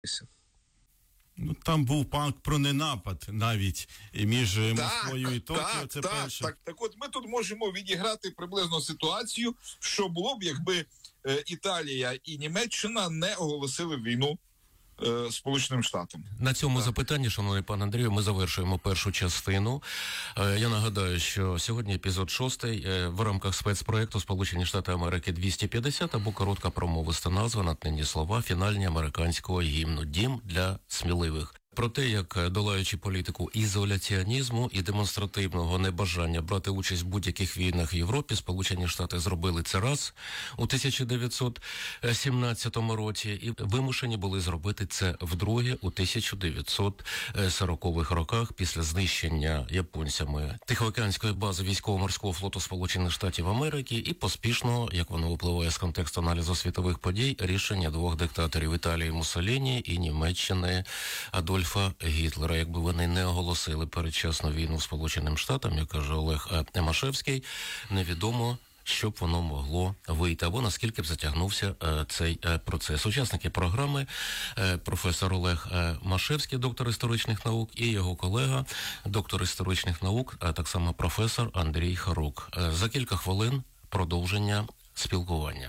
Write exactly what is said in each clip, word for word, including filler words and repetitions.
Ну, там був пакт про ненапад навіть між Москвою і Токіо. Так, це так, перше. так, так от ми тут можемо відіграти приблизно ситуацію, що було б, якби е, Італія і Німеччина не оголосили війну е, Сполученим Штатам. На цьому так. запитанні, шановний пан Андрію, ми завершуємо першу частину. Е, я нагадаю, що сьогодні епізод шостий е, в рамках спецпроєкту Сполучені Штати Америки двісті п'ятдесят або коротка промовиста назва, натхненні слова, фінальні американського гімну «Дім для сміливих». Про те, як, долаючи політику ізоляціонізму і демонстративного небажання брати участь в будь-яких війнах в Європі, Сполучені Штати зробили це раз у тисяча дев'ятсот сімнадцятому році і вимушені були зробити це вдруге у тисяча дев'ятсот сорокових роках після знищення японцями Тихоокеанської бази військово-морського флоту Сполучених Штатів Америки і поспішного, як воно випливає з контексту аналізу світових подій, рішення двох диктаторів Італії Муссоліні і Німеччини Адольфа Гітлера. Якби вони не оголосили передчасну війну Сполученим Штатам, як каже Олег Емашевський, невідомо, що б воно могло вийти, або наскільки б затягнувся е, цей е, процес. Учасники програми е, професор Олег е, Машевський, доктор історичних наук, і його колега, доктор історичних наук, а так само професор Андрій Харук. Е, за кілька хвилин продовження спілкування.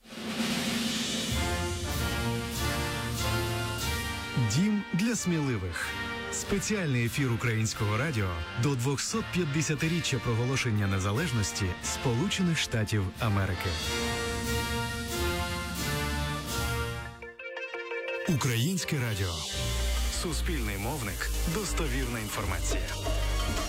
Дім для сміливих. Спеціальний ефір Українського радіо до двохсот п'ятдесятиріччя проголошення незалежності Сполучених Штатів Америки. Українське радіо. Суспільний мовник. Достовірна інформація.